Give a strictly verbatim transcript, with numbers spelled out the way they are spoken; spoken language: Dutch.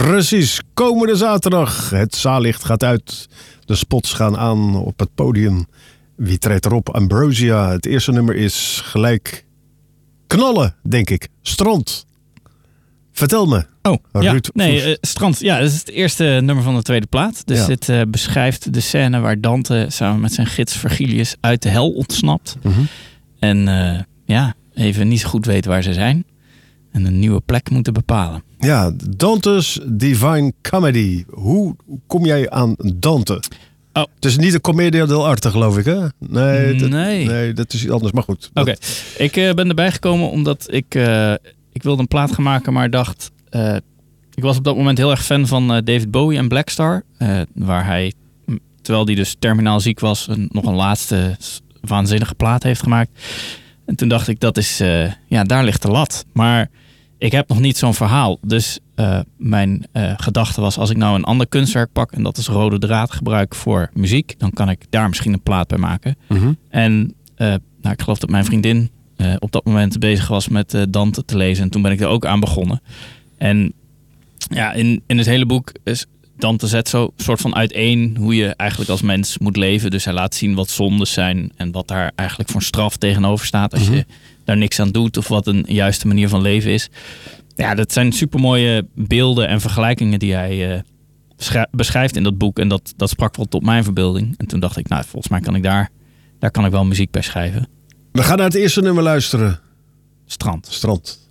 Precies, komende zaterdag. Het zaallicht gaat uit. De spots gaan aan op het podium. Wie treedt erop? Ambrosia. Het eerste nummer is gelijk knallen, denk ik. Strand. Vertel me. Oh, Ruud ja. Voes. Nee, uh, Strand. Ja, dat is het eerste nummer van de tweede plaat. Dus Ja. dit uh, beschrijft de scène waar Dante samen met zijn gids Vergilius uit de hel ontsnapt. Mm-hmm. En uh, ja, even niet zo goed weet waar ze zijn. En een nieuwe plek moeten bepalen. Ja, Dante's Divine Comedy. Hoe kom jij aan Dante? Oh. Het is niet een commedia dell'arte, geloof ik, hè? Nee, dat, Nee. nee, dat is iets anders, maar goed. Oké, okay. ik uh, ben erbij gekomen omdat ik, uh, ik wilde een plaat gaan maken, maar dacht... Uh, ik was op dat moment heel erg fan van uh, David Bowie en Black Star. Uh, waar hij, terwijl hij dus terminaal ziek was, een, nog een laatste waanzinnige plaat heeft gemaakt. En toen dacht ik, dat is, uh, ja, daar ligt de lat. Maar ik heb nog niet zo'n verhaal. Dus uh, mijn uh, gedachte was, als ik nou een ander kunstwerk pak en dat is rode draad gebruik voor muziek, dan kan ik daar misschien een plaat bij maken. Mm-hmm. En uh, nou, ik geloof dat mijn vriendin uh, op dat moment bezig was met uh, Dante te lezen. En toen ben ik er ook aan begonnen. En ja, in, in het hele boek is Dante zet zo soort van uiteen hoe je eigenlijk als mens moet leven. Dus hij laat zien wat zondes zijn en wat daar eigenlijk voor straf tegenover staat als mm-hmm. je daar niks aan doet of wat een juiste manier van leven is. Ja, dat zijn supermooie beelden en vergelijkingen die hij uh, beschrijf, beschrijft in dat boek. En dat, dat sprak wel tot mijn verbeelding. En toen dacht ik, nou, volgens mij kan ik daar, daar kan ik wel muziek bij schrijven. We gaan naar het eerste nummer luisteren. Strand. Strand.